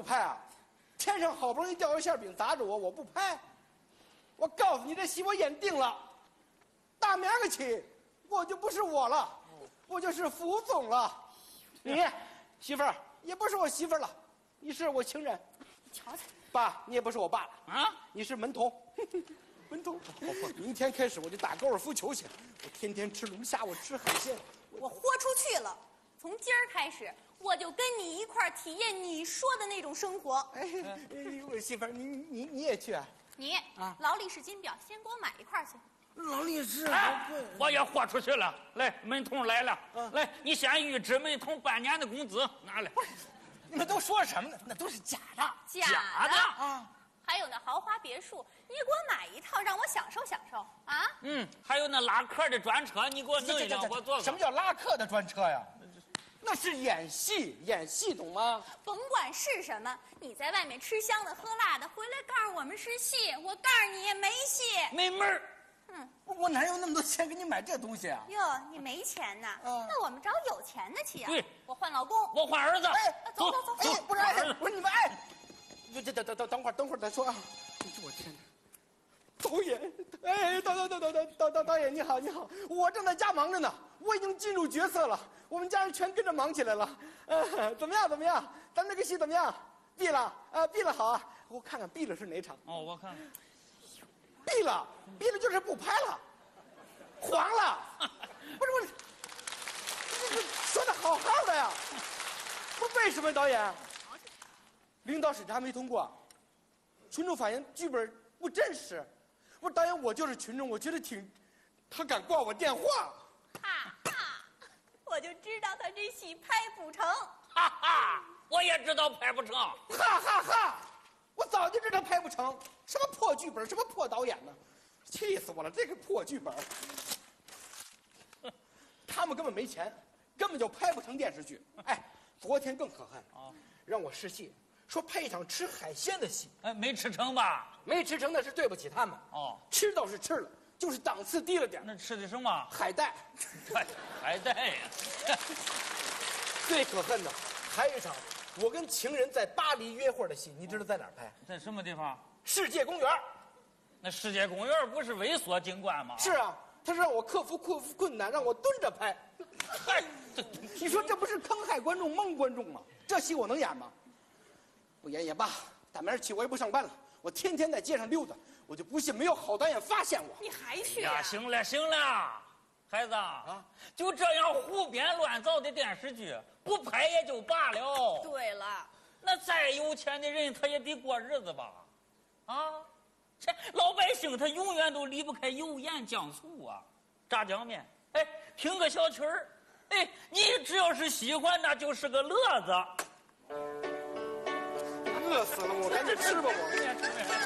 拍啊？天上好不容易掉个馅饼砸着我，我不拍。我告诉你，这戏我演定了，大明个起，我就不是我了，我就是副总了。你媳妇儿也不是我媳妇儿了，你是我情人。 瞧瞧， 爸，你也不是我爸了啊， 你是门童。门童，明天开始我就打高尔夫球去，我天天吃龙虾，我吃海鲜， 我豁出去了。从今儿开始，我就跟你一块儿体验你说的那种生活。 哎，我媳妇儿，你也去啊？ 你劳力士金表，先给我买一块去。 劳力士， 我也豁出去了。来，门童来了，来，你先预支门童半年的工资，拿来。 你们都说什么呢？那都是假的， 假的啊！还有那豪华别墅，你给我买一套，让我享受享受啊！ 还有那拉客的专车，你给我弄一辆，我坐。 什么叫拉客的专车呀？ 那是演戏，演戏懂吗？ 甭管是什么，你在外面吃香的喝辣的，回来告诉我们是戏，我告诉你没戏， 没门儿。 我哪有那么多钱给你买这东西啊？ 哟，你没钱呐？那我们找有钱的去啊！ 对， 我换老公， 我换儿子。 走。 哎，不是你们哎，等会儿再说啊！我天哪！导演，哎，导演你好，我正在家忙着呢，我已经进入角色了，我们家人全跟着忙起来了。怎么样？咱这个戏怎么样？闭了好啊！我看看闭了是哪场？ 哦，我看看。 闭了就是不拍了，黄了。不是，这说的好好的呀，不为什么导演？领导审查没通过，群众反映剧本不真实。不是导演，我就是群众，我觉得他敢挂我电话。 哈哈，我就知道他这戏拍不成。 哈哈，我也知道拍不成。 哈，我早就知道拍不成，什么破剧本，什么破导演呢，气死我了！这个破剧本，他们根本没钱，根本就拍不成电视剧。哎，昨天更可恨让我试戏，说拍一场吃海鲜的戏， 没吃成吧？ 没吃成那是对不起他们。吃倒是吃了，就是档次低了点。 那吃的什么？ 海带。 海带呀！ 最可恨的还有一场，我跟情人在巴黎约会的戏，你知道在哪儿拍？ 在什么地方？ 世界公园。 那世界公园不是猥琐景观吗？ 是啊，他是让我克服困难，让我蹲着拍。嗨，你说这不是坑害观众、蒙观众吗？这戏我能演吗？不演也罢，打明儿起我也不上班了，我天天在街上溜达，我就不信没有好导演发现我。 你还去呀？行了，孩子啊，就这样胡编乱造的电视剧，不拍也就罢了。 对了， 那再有钱的人，他也得过日子吧？这老百姓他永远都离不开油盐酱醋啊，炸酱面，听个小曲儿，你只要是喜欢，那就是个乐子。 饿死了，我赶紧吃吧我。